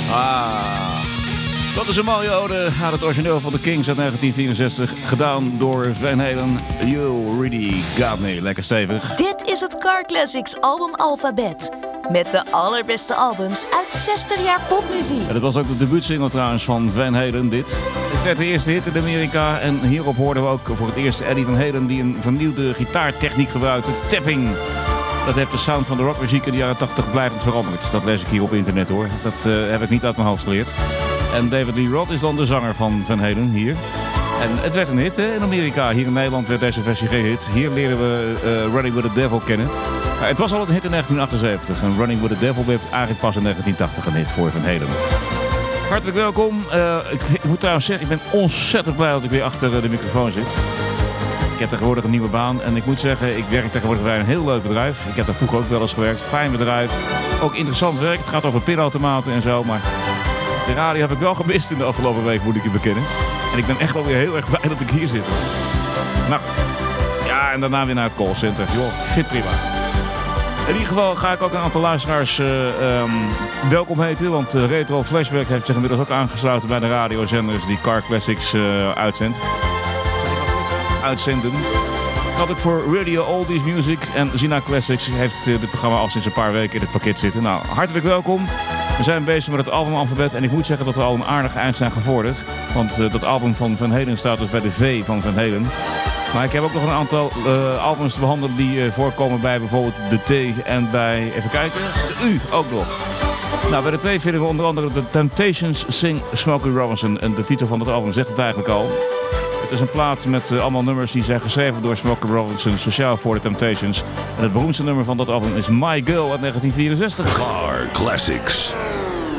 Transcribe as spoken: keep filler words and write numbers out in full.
Ah, dat is een mooie ode aan het origineel van de Kings uit negentien vierenzestig. Gedaan door Van Halen. You really got me. Lekker stevig. Dit is het Car Classics album Alphabet. Met de allerbeste albums uit zestig jaar popmuziek. En dat was ook de debuutsingle trouwens van Van Halen, dit. Het werd de eerste hit in Amerika. En hierop hoorden we ook voor het eerst Eddie Van Halen die een vernieuwde gitaartechniek gebruikte. Tapping. Dat heeft de sound van de rockmuziek in de jaren tachtig blijvend veranderd. Dat lees ik hier op internet hoor. Dat uh, heb ik niet uit mijn hoofd geleerd. En David Lee Roth is dan de zanger van Van Halen hier. En het werd een hit hè, in Amerika. Hier in Nederland werd deze versie geen hit. Hier leren we uh, Running with the Devil kennen. Maar het was al een hit in negentien achtenzeventig. En Running with the Devil werd eigenlijk pas in negentien tachtig een hit voor Van Halen. Hartelijk welkom. Uh, ik, ik moet trouwens zeggen, ik ben ontzettend blij dat ik weer achter de microfoon zit. Ik heb tegenwoordig een nieuwe baan en ik moet zeggen, ik werk tegenwoordig bij een heel leuk bedrijf. Ik heb daar vroeger ook wel eens gewerkt. Fijn bedrijf. Ook interessant werk. Het gaat over pinautomaten en zo, maar de radio heb ik wel gemist in de afgelopen week, moet ik je bekennen. En ik ben echt wel weer heel erg blij dat ik hier zit. Nou, ja, en daarna weer naar het callcenter. Joh, shit prima. In ieder geval ga ik ook een aantal luisteraars uh, um, welkom heten. Want uh, Retro Flashback heeft zich inmiddels ook aangesloten bij de radiozenders die Car Classics uh, uitzendt. Uitzenden. Gaat ook voor Radio Oldies Music en Zina Classics heeft uh, dit programma al sinds een paar weken in het pakket zitten. Nou, hartelijk welkom. We zijn bezig met het album Alphabet en ik moet zeggen dat we al een aardig eind zijn gevorderd. Want uh, dat album van Van Halen staat dus bij de V van Van Halen. Maar ik heb ook nog een aantal uh, albums te behandelen die uh, voorkomen bij bijvoorbeeld de T en bij, even kijken, de U ook nog. Nou, bij de T vinden we onder andere The Temptations Sing Smokey Robinson. En de titel van het album zegt het eigenlijk al. Het is een plaat met uh, allemaal nummers die zijn geschreven door Smokey Robinson, speciaal voor de Temptations. En het beroemdste nummer van dat album is My Girl uit negentien vierenzestig. Car Classics.